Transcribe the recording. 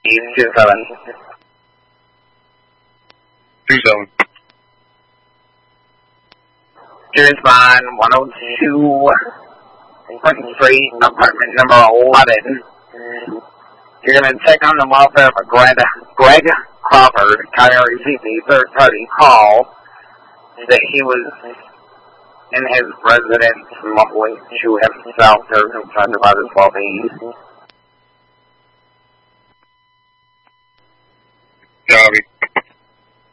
27. 27. Here's line 102, Clinton Street, apartment number 11. You're going to check on the welfare of Greg Crawford. Kindly received the third-party call that he was in his residence mumbling to himself. They're concerned about his well-being.